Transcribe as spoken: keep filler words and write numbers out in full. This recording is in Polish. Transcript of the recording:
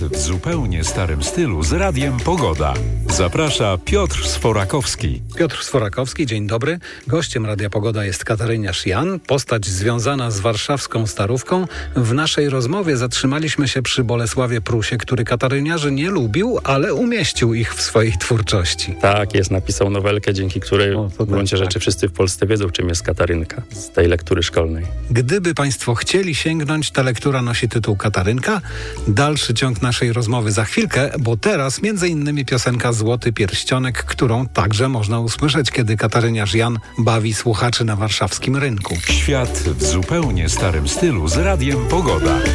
w zupełnie starym stylu z Radiem Pogoda. Zaprasza Piotr Sforakowski. Piotr Sforakowski, dzień dobry. Gościem Radia Pogoda jest Kataryniarz Jan, postać związana z warszawską Starówką. W naszej rozmowie zatrzymaliśmy się przy Bolesławie Prusie, który kataryniarzy nie lubił, ale umieścił ich w swojej twórczości. Tak, jest, napisał nowelkę, dzięki której O, to w gruncie tak, rzeczy tak. wszyscy w Polsce wiedzą, czym jest Katarynka z tej lektury szkolnej. Gdyby Państwo chcieli sięgnąć, ta lektura nosi tytuł Katarynka. Dalszy ciąg naszej rozmowy za chwilkę, bo teraz między innymi piosenka Złoty Pierścionek, którą także można usłyszeć, kiedy Kataryniarz Jan bawi słuchaczy na warszawskim rynku. Świat w zupełnie starym stylu z Radiem Pogoda.